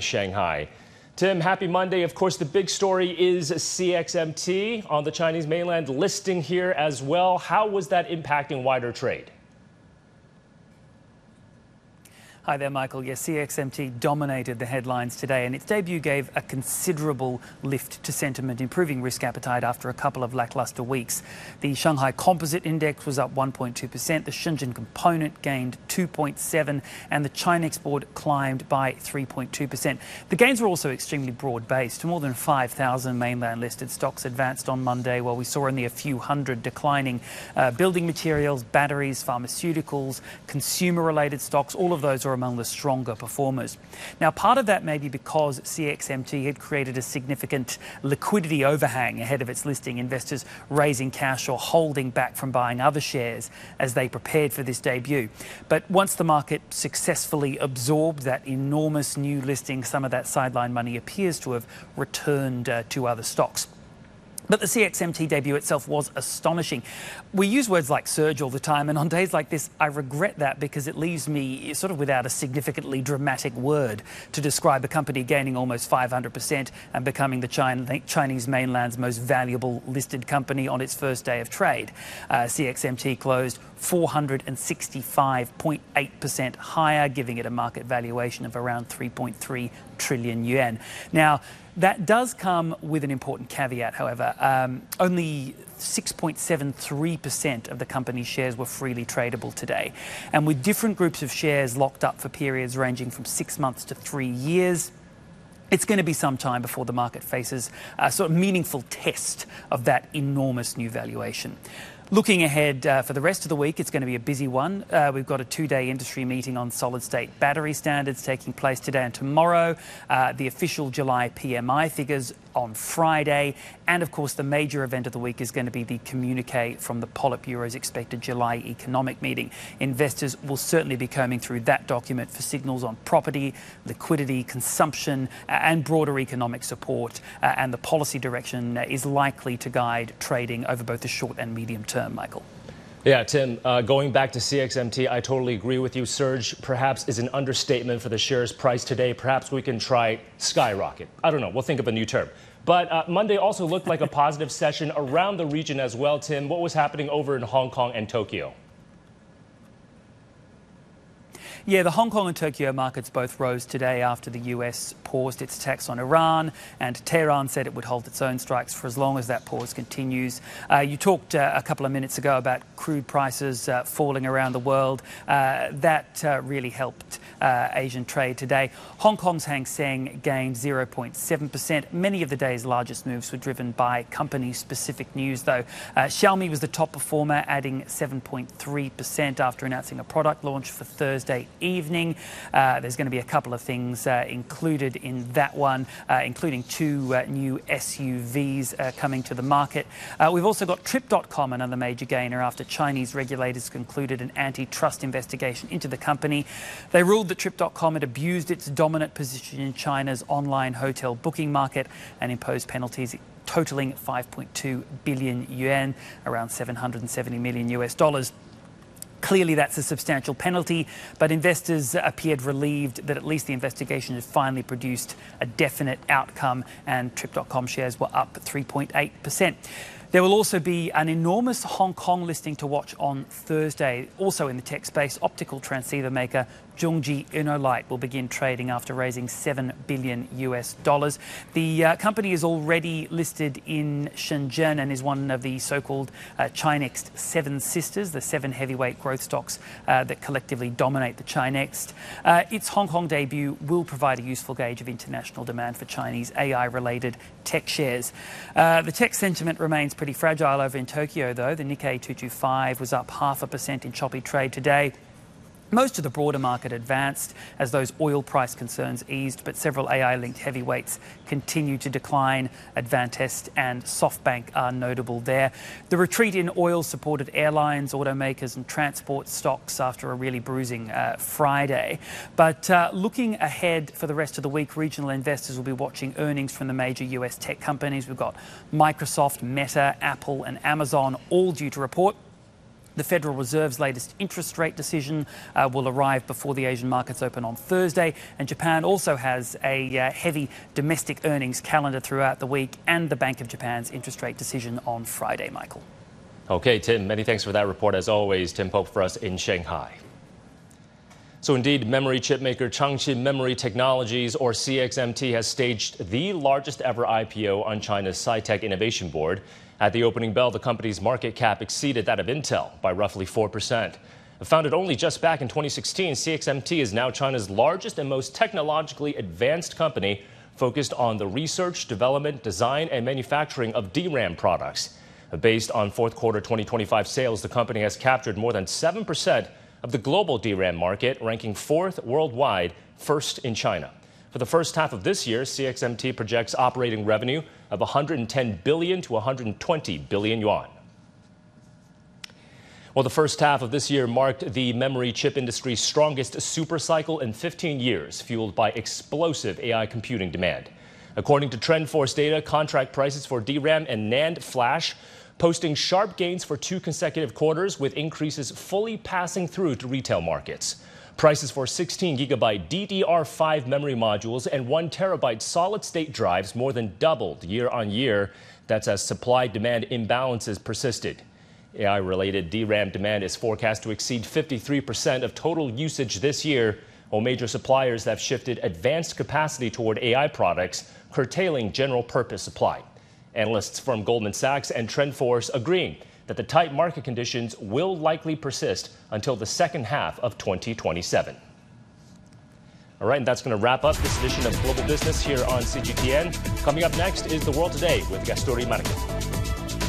Shanghai. Tim, happy Monday. Of course, the big story is CXMT on the Chinese mainland listing here as well. How was that impacting wider trade? Hi there, Michael. Yes, CXMT dominated the headlines today, and its debut gave a considerable lift to sentiment, improving risk appetite after a couple of lackluster weeks. The Shanghai Composite Index was up 1.2%, the Shenzhen Component gained 2.7%, and the Chinex Board climbed by 3.2%. The gains were also extremely broad-based. More than 5,000 mainland-listed stocks advanced on Monday, while we saw only a few hundred declining. Building materials, batteries, pharmaceuticals, consumer-related stocks, all of those are among the stronger performers. Now, part of that may be because CXMT had created a significant liquidity overhang ahead of its listing, investors raising cash or holding back from buying other shares as they prepared for this debut. But once the market successfully absorbed that enormous new listing, some of that sideline money appears to have returned to other stocks. But the CXMT debut itself was astonishing. We use words like surge all the time, and on days like this, I regret that because it leaves me sort of without a significantly dramatic word to describe a company gaining almost 500% and becoming the Chinese mainland's most valuable listed company on its first day of trade. CXMT closed 465.8% higher, giving it a market valuation of around 3.3 trillion yuan. Now, that does come with an important caveat, however. Only 6.73% of the company's shares were freely tradable today. And with different groups of shares locked up for periods ranging from 6 months to 3 years, it's going to be some time before the market faces a sort of meaningful test of that enormous new valuation. Looking ahead for the rest of the week, it's going to be a busy one. We've got a 2-day industry meeting on solid-state battery standards taking place today and tomorrow, the official July PMI figures on Friday, and of course the major event of the week is going to be the communique from the Politburo's expected July economic meeting. Investors will certainly be combing through that document for signals on property, liquidity, consumption, and broader economic support, and the policy direction is likely to guide trading over both the short and medium term, Michael. Yeah, Tim, going back to CXMT, I totally agree with you. Surge perhaps is an understatement for the shares price today. Perhaps we can try skyrocket. I don't know. We'll think of a new term. But Monday also looked like a positive session around the region as well, Tim. What was happening over in Hong Kong and Tokyo? Yeah, the Hong Kong and Tokyo markets both rose today after the US paused its attacks on Iran, and Tehran said it would hold its own strikes for as long as that pause continues. You talked a couple of minutes ago about crude prices falling around the world. That really helped Asian trade today. Hong Kong's Hang Seng gained 0.7%. Many of the day's largest moves were driven by company-specific news, though. Xiaomi was the top performer, adding 7.3% after announcing a product launch for Thursday evening. There's going to be a couple of things included in that one, including 2 new SUVs coming to the market. We've also got Trip.com, another major gainer, after Chinese regulators concluded an antitrust investigation into the company. They ruled that Trip.com had abused its dominant position in China's online hotel booking market and imposed penalties totaling 5.2 billion yuan, around $770 million US. Clearly, that's a substantial penalty, but investors appeared relieved that at least the investigation had finally produced a definite outcome, and Trip.com shares were up 3.8%. There will also be an enormous Hong Kong listing to watch on Thursday. Also in the tech space, optical transceiver maker Zhongji InnoLight will begin trading after raising $7 billion US. The company is already listed in Shenzhen and is one of the so-called Chinext 7 sisters, the 7 heavyweight growth stocks that collectively dominate the Chinext. Its Hong Kong debut will provide a useful gauge of international demand for Chinese AI-related tech shares. The tech sentiment remains pretty fragile over in Tokyo, though. The Nikkei 225 was up 0.5% in choppy trade today. Most of the broader market advanced as those oil price concerns eased, but several AI-linked heavyweights continue to decline. Advantest and SoftBank are notable there. The retreat in oil supported airlines, automakers and transport stocks after a really bruising Friday. But looking ahead for the rest of the week, regional investors will be watching earnings from the major US tech companies. We've got Microsoft, Meta, Apple and Amazon all due to report. The Federal Reserve's latest interest rate decision will arrive before the Asian markets open on Thursday. And Japan also has a heavy domestic earnings calendar throughout the week, and the Bank of Japan's interest rate decision on Friday, Michael. Okay, Tim, many thanks for that report. As always, Tim Pope for us in Shanghai. So indeed, memory chip maker Changxin Memory Technologies, or CXMT, has staged the largest ever IPO on China's Sci-Tech Innovation Board. At the opening bell, the company's market cap exceeded that of Intel by roughly 4%. Founded only just back in 2016, CXMT is now China's largest and most technologically advanced company, focused on the research, development, design, and manufacturing of DRAM products. Based on fourth quarter 2025 sales, the company has captured more than 7% of the global DRAM market, ranking fourth worldwide, first in China. For the first half of this year, CXMT projects operating revenue of 110 billion to 120 billion yuan. Well, the first half of this year marked the memory chip industry's strongest supercycle in 15 years, fueled by explosive AI computing demand. According to TrendForce data, contract prices for DRAM and NAND flash posting sharp gains for 2 consecutive quarters, with increases fully passing through to retail markets. Prices for 16GB DDR5 memory modules and 1TB solid-state drives more than doubled year on year. That's as supply-demand imbalances persisted. AI-related DRAM demand is forecast to exceed 53% of total usage this year, while major suppliers have shifted advanced capacity toward AI products, curtailing general-purpose supply. Analysts from Goldman Sachs and TrendForce agreeing that the tight market conditions will likely persist until the second half of 2027. All right, and that's going to wrap up this edition of Global Business here on CGTN. Coming up next is The World Today with Gasturi Marquez.